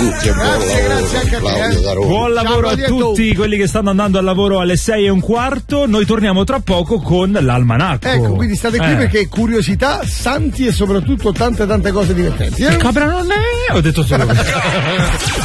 tutti e buon lavoro. Claudio da Roma. Buon lavoro a tutti quelli che stanno andando al lavoro alle 6:15. Noi torniamo tra poco con l'almanacco. Ecco, quindi state qui perché curiosità, santi e soprattutto tante cose divertenti. Capra non è, ho detto solo.